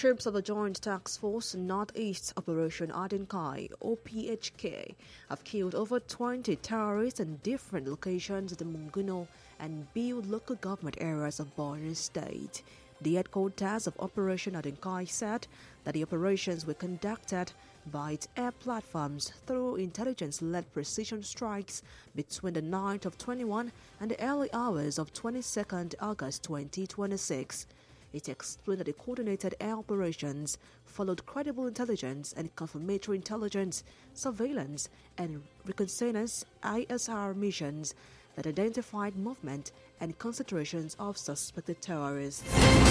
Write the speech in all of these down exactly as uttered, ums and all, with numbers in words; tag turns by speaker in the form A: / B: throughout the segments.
A: Troops of the Joint Task Force Northeast Operation Adinkai, O P H K, have killed over twenty terrorists in different locations in the Munguno and Biu local government areas of Borno State. The headquarters of Operation Adinkai said that the operations were conducted by its air platforms through intelligence-led precision strikes between the night of twenty-first and the early hours of twenty-second August twenty twenty-six. It explained that the coordinated air operations followed credible intelligence and confirmatory intelligence, surveillance, and reconnaissance I S R missions that identified movement and concentrations of suspected terrorists.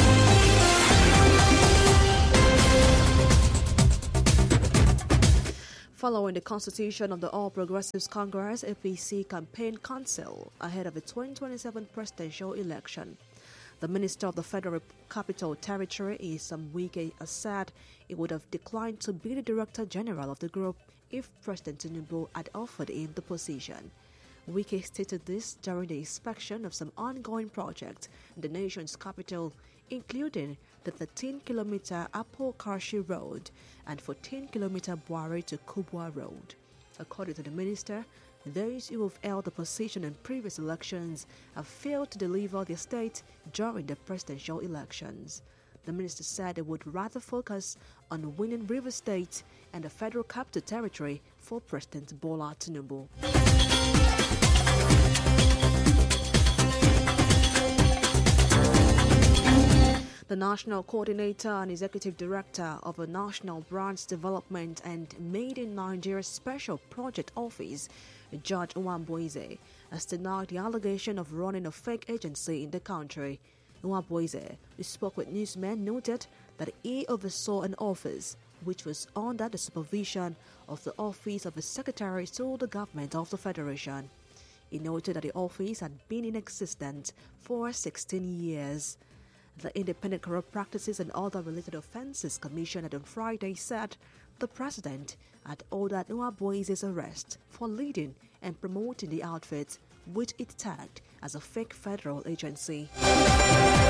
A: Following the constitution of the All Progressives Congress A P C Campaign Council ahead of the twenty twenty-seven presidential election, the Minister of the Federal Capital Territory, Nyesom Wike, has said he would have declined to be the Director General of the group if President Tinubu had offered him the position. Wike stated this during the inspection of some ongoing projects in the nation's capital, including the thirteen kilometer Apo-Karshi Road and fourteen kilometer Buari to Kubwa Road. According to the minister, those who have held the position in previous elections have failed to deliver their state during the presidential elections. The minister said they would rather focus on winning Rivers State and the Federal Capital Territory for President Bola Tinubu. The National Coordinator and Executive Director of the National Brands Development and Made in Nigeria Special Project Office, George Nwamboize, has denied the allegation of running a fake agency in the country. Nwamboize, who spoke with newsmen, noted that he oversaw an office which was under the supervision of the Office of the Secretary to the Government of the Federation. He noted that the office had been in existence for sixteen years. The Independent Corrupt Practices and Other Related Offences Commission had on Friday said the president had ordered Nwamboize's arrest for leading and promoting the outfit, which it tagged as a fake federal agency.